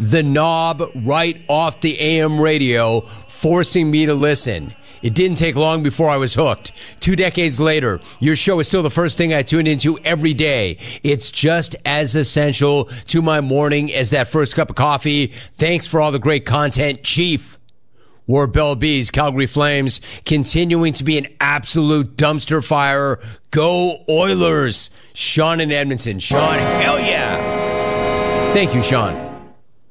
the knob right off the AM radio, forcing me to listen. It didn't take long before I was hooked. 2 decades later, your show is still the first thing I tune into every day. It's just as essential to my morning as that first cup of coffee. Thanks for all the great content, Chief. War Bell Bees, Calgary Flames, continuing to be an absolute dumpster fire. Go Oilers! Sean in Edmonton. Sean, hell yeah! Thank you, Sean.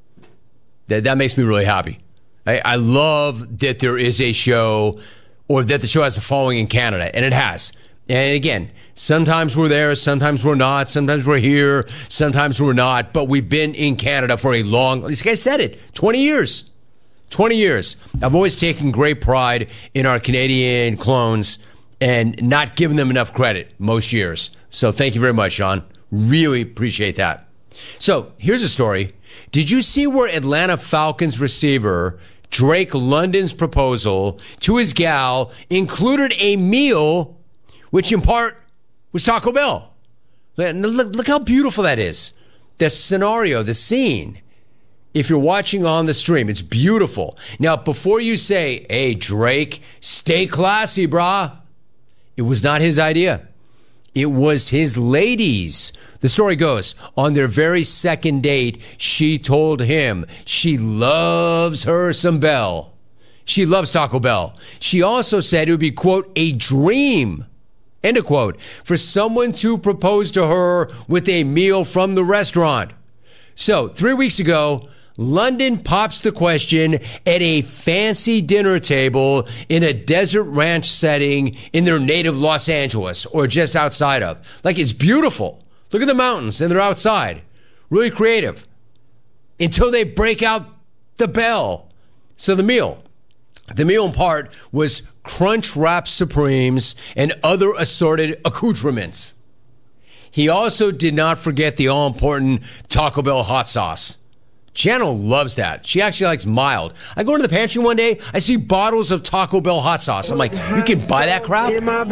That makes me really happy. I love that there is a show, or that the show has a following in Canada, and it has. And again, sometimes we're there, sometimes we're not, sometimes we're here, sometimes we're not, but we've been in Canada for a long, this guy said it, 20 years. 20 years. I've always taken great pride in our Canadian clones and not given them enough credit most years. So thank you very much, Sean. Really appreciate that. So here's a story. Did you see where Atlanta Falcons receiver Drake London's proposal to his gal included a meal, which in part was Taco Bell? Look how beautiful that is. The scenario, the scene. If you're watching on the stream, it's beautiful. Now, before you say, hey, Drake, stay classy, brah. It was not his idea. It was his lady's. The story goes, on their very second date, she told him she loves her some Bell. She loves Taco Bell. She also said it would be, quote, a dream, end of quote, for someone to propose to her with a meal from the restaurant. So, 3 weeks ago, London pops the question at a fancy dinner table in a desert ranch setting in their native Los Angeles, or just outside of. Like, it's beautiful. Look at the mountains, and they're outside. Really creative. Until they break out the bell. So the meal in part was Crunch Wrap Supremes and other assorted accoutrements. He also did not forget the all-important Taco Bell hot sauce. Jano loves that. She actually likes mild. I go into the pantry one day, I see bottles of Taco Bell hot sauce. I'm like, you can buy that crap?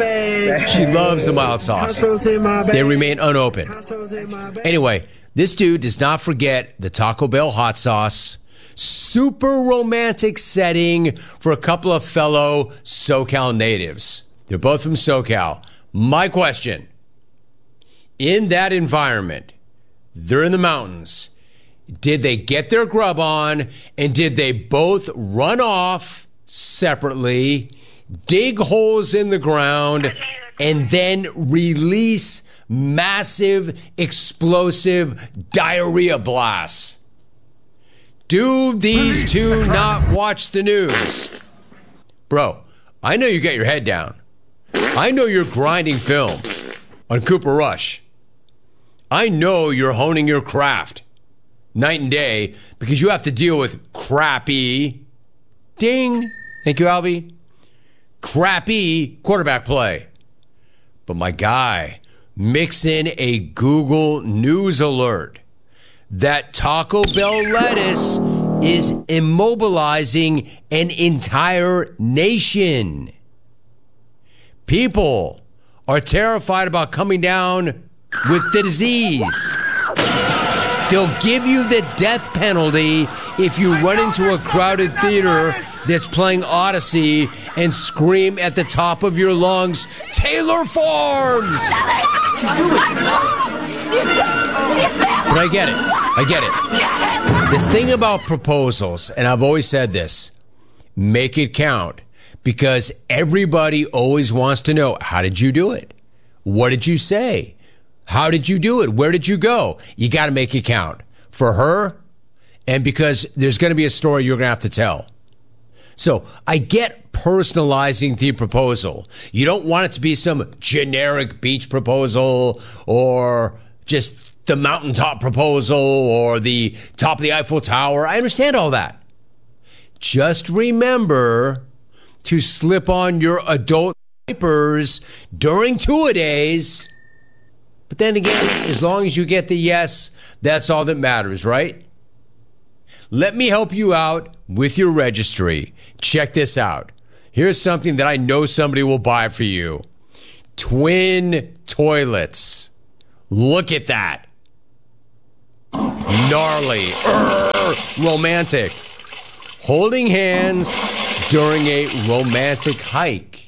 She loves the mild sauce. They remain unopened. Anyway, this dude does not forget the Taco Bell hot sauce. Super romantic setting for a couple of fellow SoCal natives. They're both from SoCal. My question, in that environment, they're in the mountains, did they get their grub on, and did they both run off separately, dig holes in the ground, and then release massive, explosive diarrhea blasts? Do these two not watch the news? Bro, I know you got your head down. I know you're grinding film on Cooper Rush. I know you're honing your craft night and day because you have to deal with crappy, ding, thank you, Alvy, crappy quarterback play. But my guy, mix in a Google News alert that Taco Bell lettuce is immobilizing an entire nation. People are terrified about coming down with the disease. They'll give you the death penalty if you run into a crowded theater that's playing Odyssey and scream at the top of your lungs, Taylor Farms! But I get it. The thing about proposals, and I've always said this, make it count. Because everybody always wants to know, how did you do it? What did you say? How did you do it? Where did you go? You got to make it count for her, and because there's going to be a story you're going to have to tell. So I get personalizing the proposal. You don't want it to be some generic beach proposal or just the mountaintop proposal or the top of the Eiffel Tower. I understand all that. Just remember to slip on your adult diapers during two-a-days. But then again, as long as you get the yes, that's all that matters, right? Let me help you out with your registry. Check this out. Here's something that I know somebody will buy for you. Twin toilets. Look at that. gnarly, romantic. Holding hands during a romantic hike.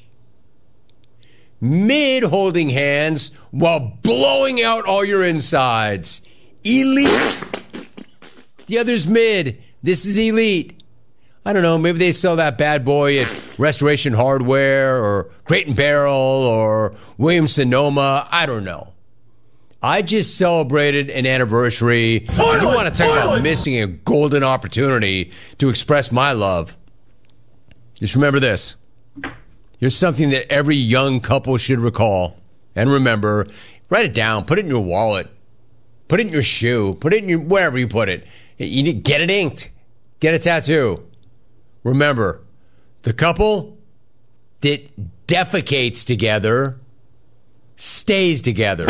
Mid holding hands while blowing out all your insides. Elite. The other's mid. This is elite. I don't know, maybe they sell that bad boy at Restoration Hardware or Crate and Barrel or Williams-Sonoma. I don't know. I just celebrated an anniversary. You want to talk about missing a golden opportunity to express my love. Just remember this. Here's something that every young couple should recall and remember. Write it down. Put it in your wallet. Put it in your shoe. Put it in your wherever you put it. You need, get it inked. Get a tattoo. Remember, the couple that defecates together stays together.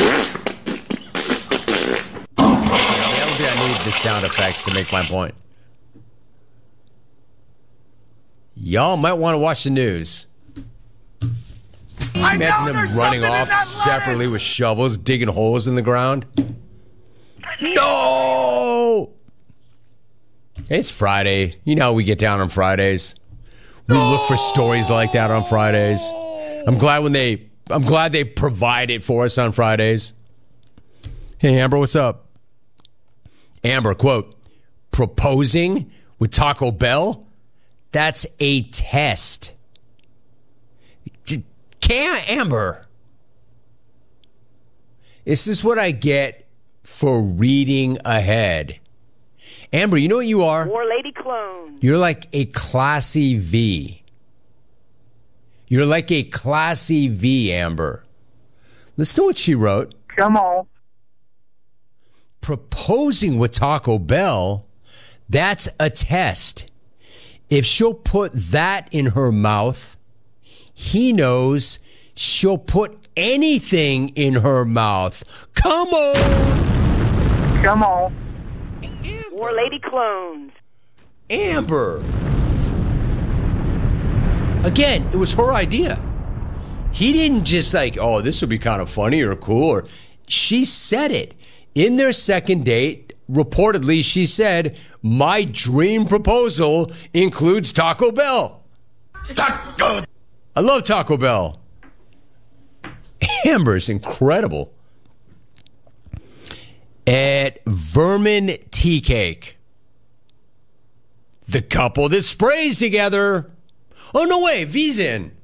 I need the sound effects to make my point. Y'all might want to watch the news. Imagine them running off separately with shovels, digging holes in the ground. No! It's Friday. You know how we get down on Fridays. We look for stories like that on Fridays. I'm glad they provide it for us on Fridays. Hey, Amber, what's up? Amber, quote, proposing with Taco Bell? That's a test. Can't, Amber. This is what I get for reading ahead. Amber, you know what you are? War Lady Clone. You're like a classy V. You're like a classy V, Amber. Listen to what she wrote. Come on. Proposing with Taco Bell, that's a test. If she'll put that in her mouth, he knows she'll put anything in her mouth. Come on. Come on. War Lady Clones. Amber. Again, it was her idea. He didn't just like, oh, this would be kind of funny or cool. Or she said it. In their second date, reportedly, she said, my dream proposal includes Taco Bell. Taco. I love Taco Bell. Amber's incredible. At Vermin Tea Cake, the couple that sprays together. Oh, no way, V's in.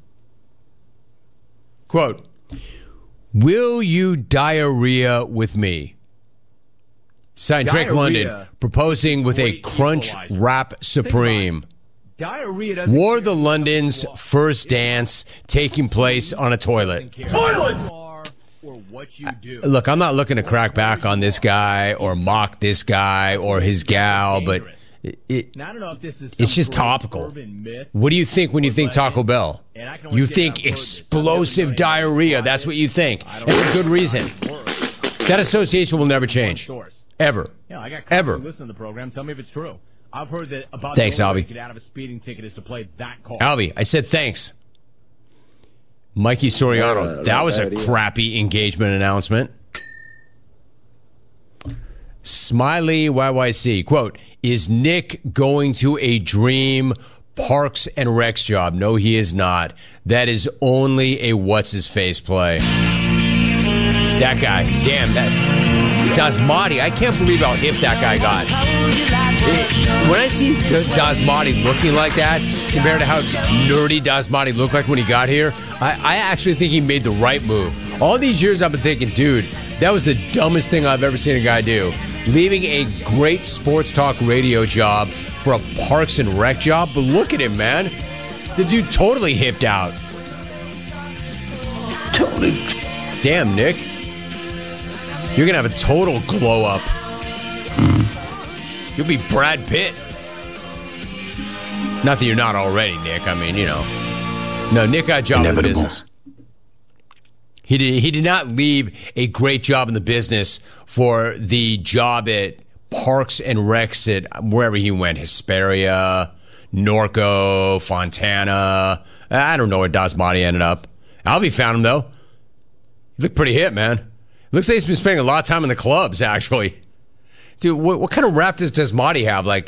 Quote, will you diarrhea with me? Signed Drake London, proposing with a Crunch Wrap Supreme. Wore the London's first dance taking place on a toilet. Toilets! Look, I'm not looking to crack back on this guy or mock this guy or his gal, but it's just topical. What do you think when you think Taco Bell? You think explosive diarrhea. That's what you think. And for good reason. That association will never change. Ever. Ever. Listen to the program. Tell me if it's true. I've heard that about thanks, the only way Albie. to get out of a speeding ticket is to play that call. Albie, I said thanks. Mikey Soriano, that was a crappy engagement announcement. Smiley YYC, quote, is Nick going to a dream Parks and Recs job? No, he is not. That is only a what's-his-face play. That guy, damn, that Dasmati, I can't believe how hip that guy got. When I see Dasmati looking like that, compared to how nerdy Dasmati looked like when he got here, I actually think he made the right move. All these years I've been thinking, dude, that was the dumbest thing I've ever seen a guy do. Leaving a great sports talk radio job for a Parks and Rec job. But look at him, man. The dude totally hipped out. Totally. Damn, Nick. You're going to have a total glow up. You'll be Brad Pitt. Not that you're not already, Nick. I mean, you know. No, Nick got a job in the business. He did not leave a great job in the business for the job at Parks and Recs at wherever he went. Hesperia, Norco, Fontana. I don't know where Dasmati ended up. Albie found him, though. He looked pretty hip, man. Looks like he's been spending a lot of time in the clubs, actually. Dude, what kind of rap does Marty have? Like,